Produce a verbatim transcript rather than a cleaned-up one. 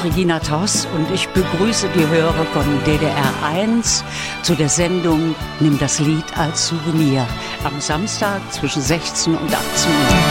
ist Regina Toss und ich begrüße die Hörer von D D R eins zu der Sendung Nimm das Lied als Souvenir am Samstag zwischen sechzehn und achtzehn Uhr.